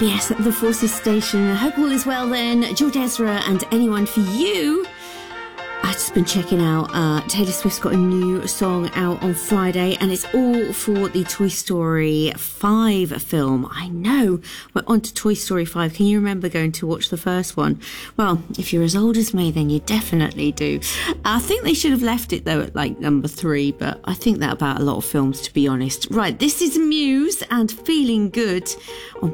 Yes, the Forces Station. I hope all is well then. George Ezra and anyone for you. I've just been checking out Taylor Swift's got a new song out on Friday, and it's all for the Toy Story 5 film. I know, we're on to Toy Story 5. Can you remember going to watch the first one? Well, if you're as old as me, then you definitely do. I think they should have left it though at like number 3, but I think that about a lot of films, to be honest. Right, this is Muse and Feeling Good on